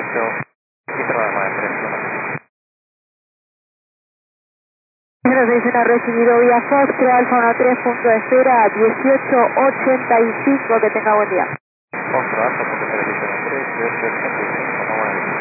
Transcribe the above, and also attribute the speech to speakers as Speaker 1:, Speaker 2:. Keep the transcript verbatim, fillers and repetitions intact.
Speaker 1: ocho y programa de tres kilómetros.
Speaker 2: Nos dicen ha recibido vía Fox, Alfa uno tres, punto de espera dieciocho ochenta y cinco, que tenga buen día.
Speaker 1: Fox, Alfa, punto de espera dieciocho ochenta y cinco, vamos a ver.